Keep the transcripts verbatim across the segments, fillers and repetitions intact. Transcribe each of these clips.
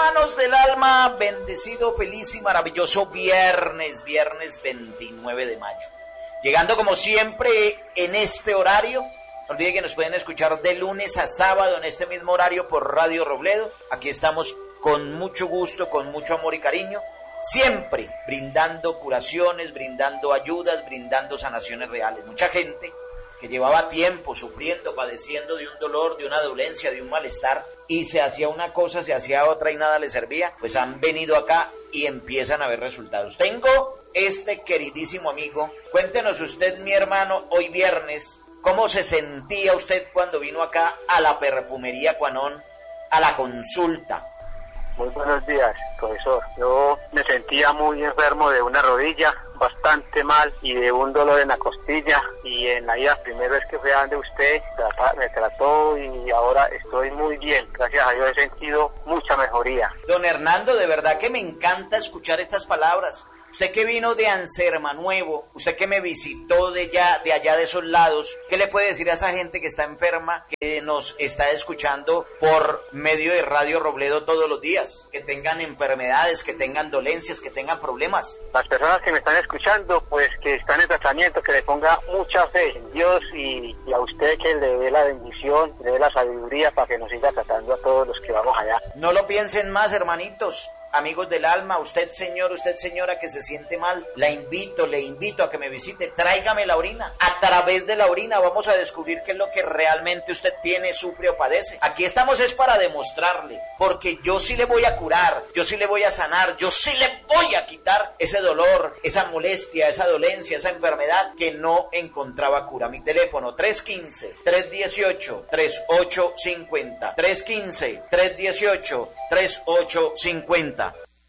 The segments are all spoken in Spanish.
hermanos del alma, bendecido, feliz y maravilloso viernes, viernes veintinueve de mayo. Llegando como siempre en este horario, no olviden que nos pueden escuchar de lunes a sábado en este mismo horario por Radio Robledo. Aquí estamos con mucho gusto, con mucho amor y cariño, siempre brindando curaciones, brindando ayudas, brindando sanaciones reales. Mucha gente que llevaba tiempo sufriendo, padeciendo de un dolor, de una dolencia, de un malestar, y se hacía una cosa, se hacía otra y nada le servía, pues han venido acá y empiezan a ver resultados. Tengo este queridísimo amigo. Cuéntenos usted, mi hermano, hoy viernes, ¿cómo se sentía usted cuando vino acá a la perfumería Cuanón, a la consulta? Muy buenos días, profesor. Yo me sentía muy enfermo de una rodilla, bastante mal, y de un dolor en la costilla, y en la ida, primera vez que fui a donde usted, me trató y ahora estoy muy bien. Gracias a Dios he sentido mucha mejoría. Don Hernando, de verdad que me encanta escuchar estas palabras. Usted que vino de Anserma Nuevo, usted que me visitó de allá, de allá de esos lados, ¿qué le puede decir a esa gente que está enferma, que nos está escuchando por medio de Radio Robledo todos los días? Que tengan enfermedades, que tengan dolencias, que tengan problemas. Las personas que me están escuchando, pues que están en tratamiento, que le ponga mucha fe en Dios y, y a usted que le dé la bendición, le dé la sabiduría para que nos siga tratando a todos los que vamos allá. No lo piensen más, hermanitos. Amigos del alma, usted señor, usted señora que se siente mal, la invito, le invito a que me visite, tráigame la orina. A través de la orina vamos a descubrir qué es lo que realmente usted tiene, sufre o padece. Aquí estamos es para demostrarle, porque yo sí le voy a curar, yo sí le voy a sanar, yo sí le voy a quitar ese dolor, esa molestia, esa dolencia, esa enfermedad que no encontraba cura. Mi teléfono tres uno cinco, tres uno ocho, tres ocho cinco cero, tres uno cinco, tres uno ocho, tres ocho cinco cero.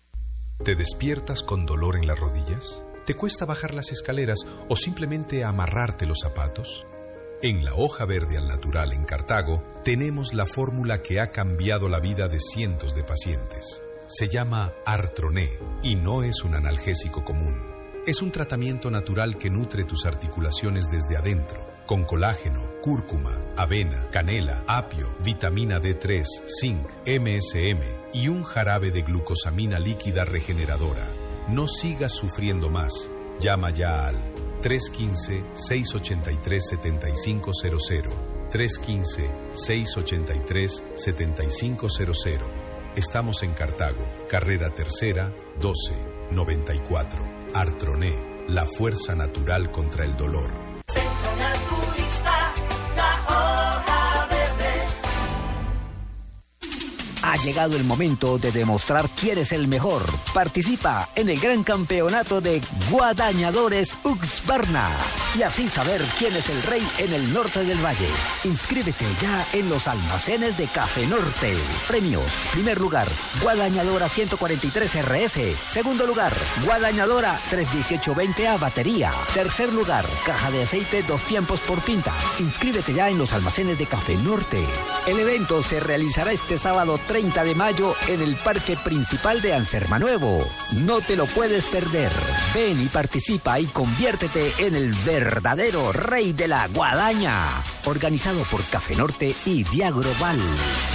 ¿Te despiertas con dolor en las rodillas? ¿Te cuesta bajar las escaleras o simplemente amarrarte los zapatos? En la Hoja Verde al Natural en Cartago tenemos la fórmula que ha cambiado la vida de cientos de pacientes. Se llama Artroné y no es un analgésico común. Es un tratamiento natural que nutre tus articulaciones desde adentro, con colágeno, cúrcuma, avena, canela, apio, vitamina D tres, zinc, M S M y un jarabe de glucosamina líquida regeneradora. No sigas sufriendo más. Llama ya al tres uno cinco, seis ocho tres, siete cinco cero cero, tres uno cinco, seis ocho tres, siete cinco cero cero. Estamos en Cartago, carrera tercera, doce, noventa y cuatro. Artroné, la fuerza natural contra el dolor. Ha llegado el momento de demostrar quién es el mejor. Participa en el gran campeonato de Guadañadores Uxbarna y así saber quién es el rey en el norte del valle. Inscríbete ya en los almacenes de Café Norte. Premios: primer lugar, Guadañadora ciento cuarenta y tres R S. Segundo lugar, Guadañadora tres dieciocho veinte A batería. Tercer lugar, caja de aceite dos tiempos por pinta. Inscríbete ya en los almacenes de Café Norte. El evento se realizará este sábado treinta de mayo en el Parque Principal de Anserma Nuevo. No te lo puedes perder. Ven y participa y conviértete en el verdadero rey de la guadaña. Organizado por Café Norte y Diagroval.